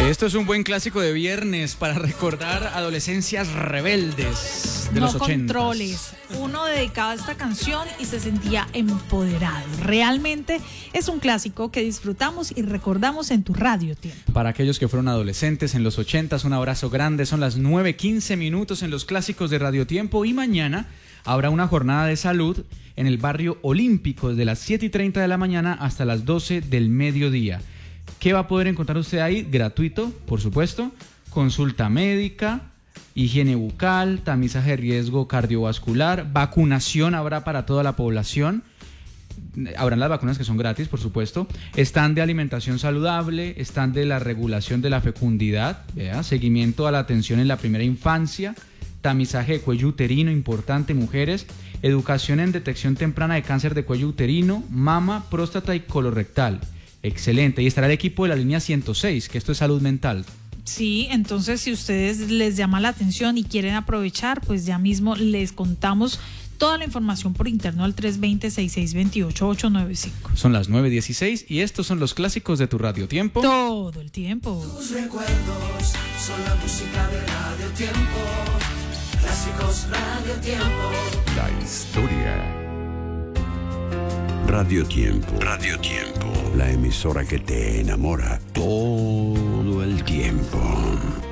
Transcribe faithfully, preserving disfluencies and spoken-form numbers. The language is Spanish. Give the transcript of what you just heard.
Esto es un buen clásico de viernes para recordar adolescencias rebeldes de no los ochentas. controles. Uno dedicaba a esta canción y se sentía empoderado. Realmente es un clásico que disfrutamos y recordamos en tu Radio Tiempo. Para aquellos que fueron adolescentes en los ochentas, un abrazo grande. Son las nueve quince minutos en los clásicos de Radio Tiempo y mañana habrá una jornada de salud en el barrio Olímpico desde las siete y treinta de la mañana hasta las doce del mediodía. ¿Qué va a poder encontrar usted ahí? Gratuito, por supuesto. Consulta médica, higiene bucal, tamizaje de riesgo cardiovascular, vacunación habrá para toda la población. Habrán las vacunas que son gratis, por supuesto. Están de alimentación saludable, están de la regulación de la fecundidad, ¿vea? Seguimiento a la atención en la primera infancia, tamizaje de cuello uterino, importante, mujeres, educación en detección temprana de cáncer de cuello uterino, mama, próstata y colorectal. Excelente. Y estará el equipo de la línea ciento seis, que esto es salud mental. Sí, entonces si ustedes les llama la atención y quieren aprovechar, pues ya mismo les contamos toda la información por interno al tres dos cero, seis seis dos ocho, ocho nueve cinco. Son las nueve dieciséis y estos son los clásicos de tu Radio Tiempo. Todo el tiempo. Tus recuerdos son la música de Radio Tiempo. Clásicos Radio Tiempo. La historia. Radio Tiempo. Radio Tiempo. La emisora que te enamora todo el tiempo.